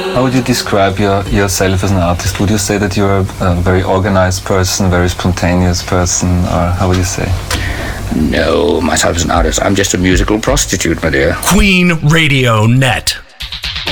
How would you describe yourself as an artist? Would you say that you're a very organized person, very spontaneous person, or how would you say? No, myself as an artist, I'm just a musical prostitute, my dear. Queen Radio Net.